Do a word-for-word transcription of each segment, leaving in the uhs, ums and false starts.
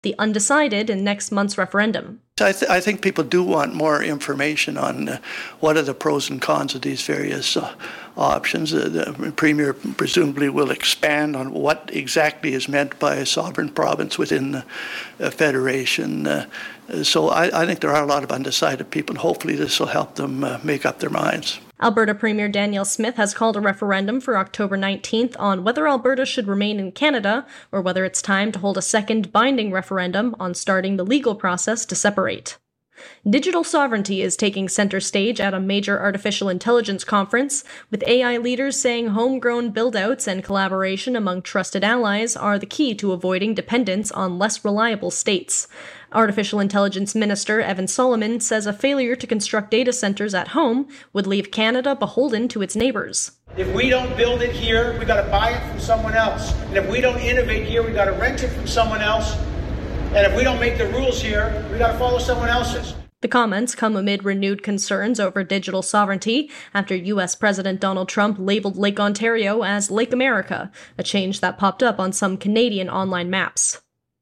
the undecided in next month's referendum. I, th- I think people do want more information on uh, what are the pros and cons of these various uh, options. Uh, the Premier presumably will expand on what exactly is meant by a sovereign province within the uh, Federation. Uh, so I, I think there are a lot of undecided people, and hopefully this will help them uh, make up their minds. Alberta Premier Danielle Smith has called a referendum for October nineteenth on whether Alberta should remain in Canada or whether it's time to hold a second binding referendum on starting the legal process to separate. Digital sovereignty is taking center stage at a major artificial intelligence conference, with A I leaders saying homegrown build-outs and collaboration among trusted allies are the key to avoiding dependence on less reliable states. Artificial Intelligence Minister Evan Solomon says a failure to construct data centers at home would leave Canada beholden to its neighbors. If we don't build it here, we got to buy it from someone else. And if we don't innovate here, we got to rent it from someone else. And if we don't make the rules here, we got to follow someone else's. The comments come amid renewed concerns over digital sovereignty after U S President Donald Trump labeled Lake Ontario as Lake America, a change that popped up on some Canadian online maps.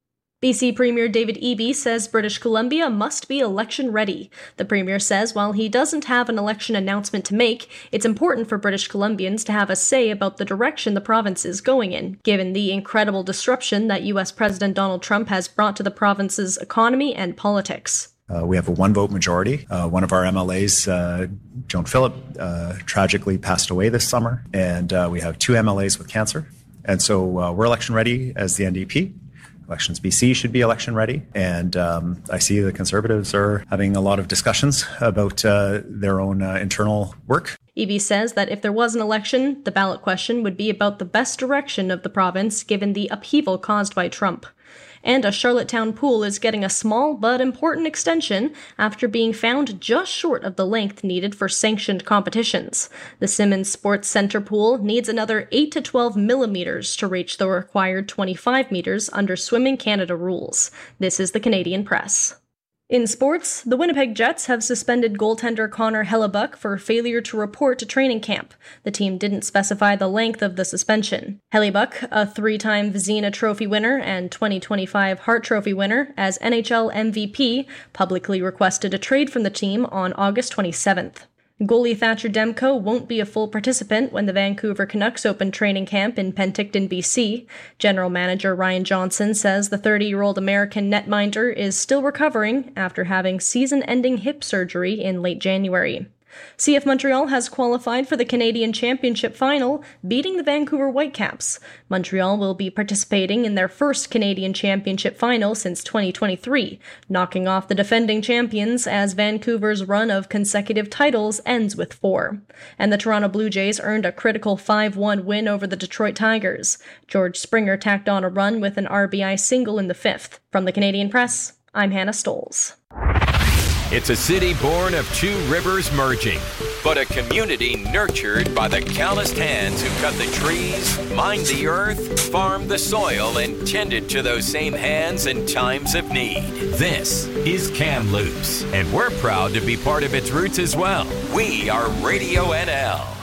B C Premier David Eby says British Columbia must be election-ready. The Premier says while he doesn't have an election announcement to make, it's important for British Columbians to have a say about the direction the province is going in, given the incredible disruption that U S President Donald Trump has brought to the province's economy and politics. Uh, we have a one-vote majority. Uh, one of our M L As, uh, Joan Phillip, uh, tragically passed away this summer, and uh, we have two M L As with cancer. And so uh, we're election-ready as the N D P. Elections B C should be election ready, and um, I see the Conservatives are having a lot of discussions about uh, their own uh, internal work. Eby says that if there was an election, the ballot question would be about the best direction of the province given the upheaval caused by Trump. And a Charlottetown pool is getting a small but important extension after being found just short of the length needed for sanctioned competitions. The Simmons Sports Centre pool needs another eight to twelve millimeters to reach the required twenty-five meters under Swimming Canada rules. This is the Canadian Press. In sports, the Winnipeg Jets have suspended goaltender Connor Hellebuyck for failure to report to training camp. The team didn't specify the length of the suspension. Hellebuyck, a three-time Vezina Trophy winner and twenty twenty-five Hart Trophy winner as N H L M V P, publicly requested a trade from the team on August twenty-seventh. Goalie Thatcher Demko won't be a full participant when the Vancouver Canucks open training camp in Penticton, B C. General Manager Ryan Johnson says the thirty-year-old American netminder is still recovering after having season-ending hip surgery in late January. C F Montreal has qualified for the Canadian Championship final, beating the Vancouver Whitecaps. Montreal will be participating in their first Canadian Championship final since twenty twenty-three, knocking off the defending champions as Vancouver's run of consecutive titles ends with four. And the Toronto Blue Jays earned a critical five one win over the Detroit Tigers. George Springer tacked on a run with an R B I single in the fifth. From the Canadian Press, I'm Hannah Stolz. It's a city born of two rivers merging, but a community nurtured by the calloused hands who cut the trees, mined the earth, farmed the soil, and tended to those same hands in times of need. This is Kamloops, and we're proud to be part of its roots as well. We are Radio N L.